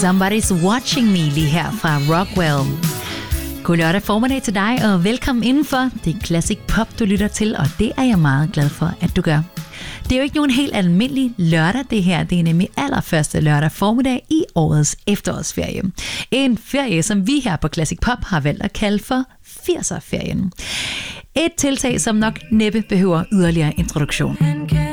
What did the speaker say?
Somebody's Watching Me lige her fra Rockwell. God lørdag formiddag til dig, og velkommen indenfor. Det er Classic Pop, du lytter til, og det er jeg meget glad for, at du gør. Det er jo ikke nogen helt almindelig lørdag, det her. Det er nemlig allerførste lørdag formiddag i årets efterårsferie. En ferie, som vi her på Classic Pop har valgt at kalde for 80'er-ferien. Et tiltag, som nok næppe behøver yderligere introduktion.